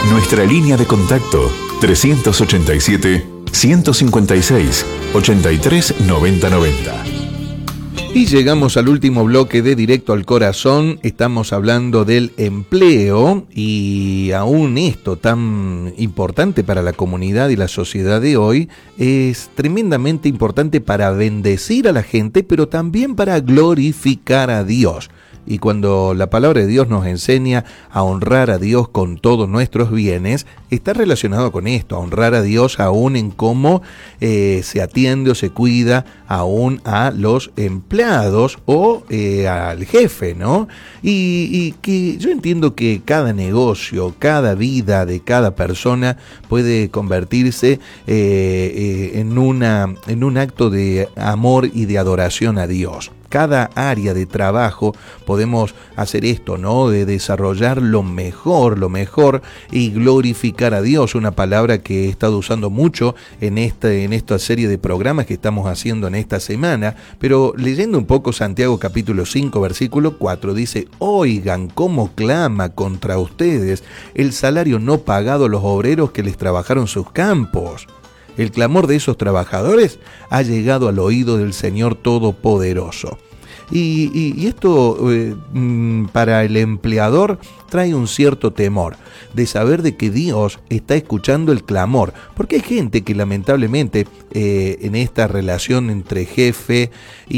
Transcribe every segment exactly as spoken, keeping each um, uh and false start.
Nuestra línea de contacto trescientos ochenta y siete, ciento cincuenta y seis, ochenta y tres, noventa noventa. Y llegamos al último bloque de Directo al Corazón. Estamos hablando del empleo y aún esto tan importante para la comunidad y la sociedad de hoy es tremendamente importante para bendecir a la gente, pero también para glorificar a Dios. Y cuando la palabra de Dios nos enseña a honrar a Dios con todos nuestros bienes, está relacionado con esto, a honrar a Dios aún en cómo eh, se atiende o se cuida aún a los empleados o eh, al jefe, ¿no? Y, y que yo entiendo que cada negocio, cada vida de cada persona puede convertirse eh, eh, en, una, en un acto de amor y de adoración a Dios. Cada área de trabajo podemos hacer esto, ¿no? De desarrollar lo mejor, lo mejor y glorificar a Dios, una palabra que he estado usando mucho en esta, en esta serie de programas que estamos haciendo en esta semana, pero leyendo un poco Santiago capítulo cinco, versículo cuatro, dice: oigan cómo clama contra ustedes el salario no pagado a los obreros que les trabajaron sus campos. El clamor de esos trabajadores ha llegado al oído del Señor Todopoderoso. Y, y, y esto eh, para el empleador trae un cierto temor de saber de que Dios está escuchando el clamor, porque hay gente que lamentablemente eh, en esta relación entre jefe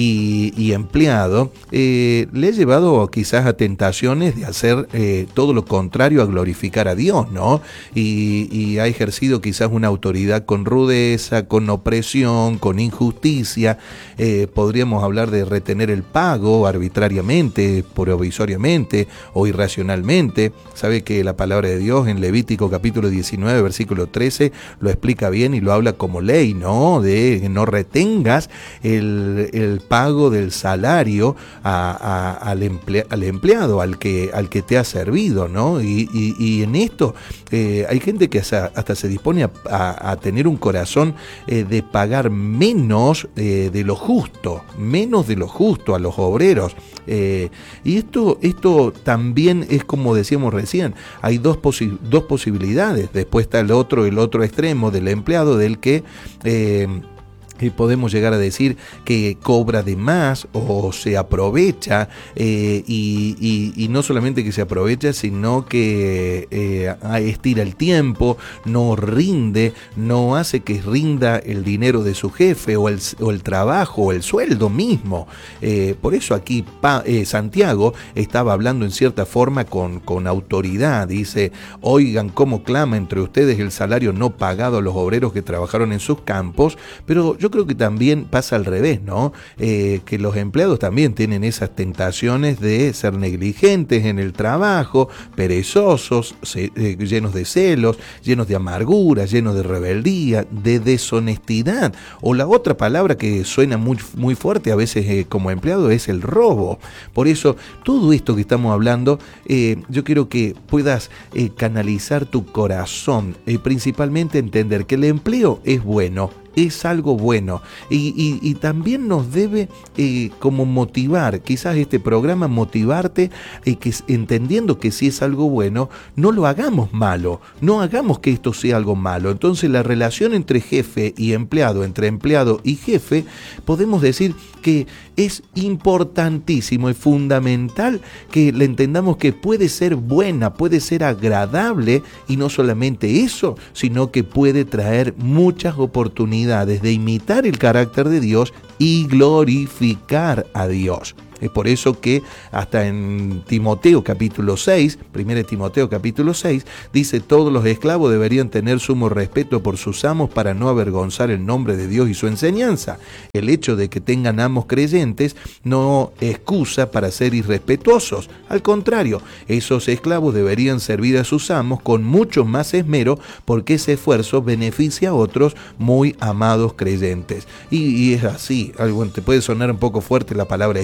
y, y empleado eh, le ha llevado quizás a tentaciones de hacer eh, todo lo contrario a glorificar a Dios, ¿no? Y, y ha ejercido quizás una autoridad con rudeza, con opresión, con injusticia. Eh, podríamos hablar de retener el pago arbitrariamente, provisoriamente o irracionalmente. Sabe que la palabra de Dios en Levítico capítulo diecinueve, versículo trece, lo explica bien y lo habla como ley, ¿no? De que no retengas el, el pago del salario a, a, al, emple, al empleado, al que, al que te ha servido, ¿no? Y, y, y en esto eh, hay gente que hasta, hasta se dispone a, a, a tener un corazón eh, de pagar menos eh, de lo justo, menos de lo justo a los obreros. Eh, y esto, esto también es como decíamos recién, hay dos, posi- dos posibilidades. Después está el otro, el otro extremo del empleado, del que eh, y podemos llegar a decir que cobra de más o se aprovecha eh, y, y, y no solamente que se aprovecha, sino que eh, estira el tiempo, no rinde, no hace que rinda el dinero de su jefe o el, o el trabajo o el sueldo mismo. Eh, por eso aquí pa, eh, Santiago estaba hablando en cierta forma con, con autoridad. Dice: oigan cómo clama entre ustedes el salario no pagado a los obreros que trabajaron en sus campos. Pero yo creo que también pasa al revés, ¿no? Eh, que los empleados también tienen esas tentaciones de ser negligentes en el trabajo, perezosos, se, eh, llenos de celos, llenos de amargura, llenos de rebeldía, de deshonestidad. O la otra palabra que suena muy, muy fuerte a veces eh, como empleado es el robo. Por eso, todo esto que estamos hablando, eh, yo quiero que puedas eh, canalizar tu corazón, eh, principalmente entender que el empleo es bueno. Es algo bueno y, y, y también nos debe eh, como motivar, quizás este programa motivarte y eh, que entendiendo que si es algo bueno, no lo hagamos malo, no hagamos que esto sea algo malo. Entonces la relación entre jefe y empleado, entre empleado y jefe, podemos decir que es importantísimo y fundamental que le entendamos que puede ser buena, puede ser agradable y no solamente eso, sino que puede traer muchas oportunidades de imitar el carácter de Dios y glorificar a Dios. Es por eso que hasta en Timoteo capítulo seis, primero Timoteo capítulo seis, dice: todos los esclavos deberían tener sumo respeto por sus amos para no avergonzar el nombre de Dios y su enseñanza. El hecho de que tengan amos creyentes no excusa para ser irrespetuosos. Al contrario, esos esclavos deberían servir a sus amos con mucho más esmero, porque ese esfuerzo beneficia a otros muy amados creyentes. Y, y es así, algo te puede sonar un poco fuerte la palabra esclavo,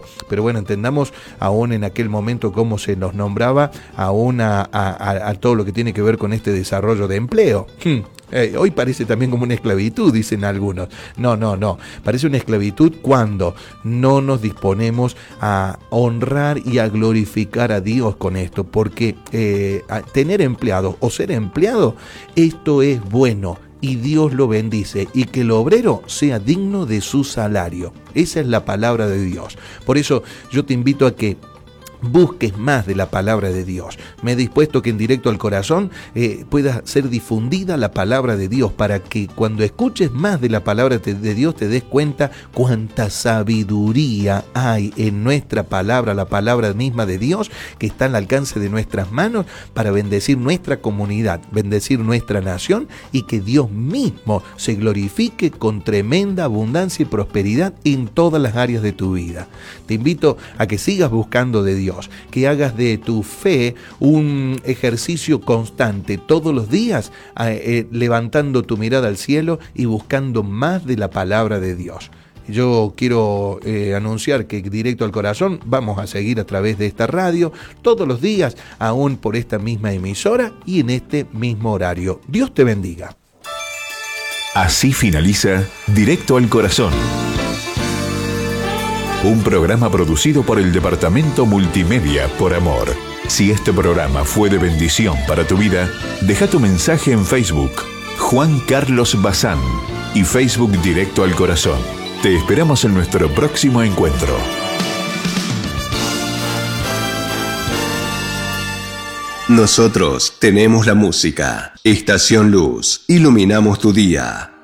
pero bueno, entendamos aún en aquel momento cómo se nos nombraba, aún a, a, a todo lo que tiene que ver con este desarrollo de empleo. Hmm. Eh, hoy parece también como una esclavitud, dicen algunos. No, no, no. Parece una esclavitud cuando no nos disponemos a honrar y a glorificar a Dios con esto. Porque eh, tener empleados o ser empleado, esto es bueno. Y Dios lo bendice, y que el obrero sea digno de su salario. Esa es la palabra de Dios. Por eso yo te invito a que busques más de la palabra de Dios. Me he dispuesto que en Directo al Corazón eh, pueda ser difundida la palabra de Dios, para que cuando escuches más de la palabra de Dios te des cuenta cuánta sabiduría hay en nuestra palabra, la palabra misma de Dios, que está al alcance de nuestras manos para bendecir nuestra comunidad, bendecir nuestra nación, y que Dios mismo se glorifique con tremenda abundancia y prosperidad en todas las áreas de tu vida. Te invito a que sigas buscando de Dios, que hagas de tu fe un ejercicio constante todos los días, eh, levantando tu mirada al cielo y buscando más de la palabra de Dios. Yo quiero eh, anunciar que Directo al Corazón vamos a seguir a través de esta radio todos los días, aún por esta misma emisora y en este mismo horario. Dios te bendiga. Así finaliza Directo al Corazón. Un programa producido por el Departamento Multimedia por Amor. Si este programa fue de bendición para tu vida, deja tu mensaje en Facebook, Juan Carlos Bazán, y Facebook Directo al Corazón. Te esperamos en nuestro próximo encuentro. Nosotros tenemos la música. Estación Luz. Iluminamos tu día.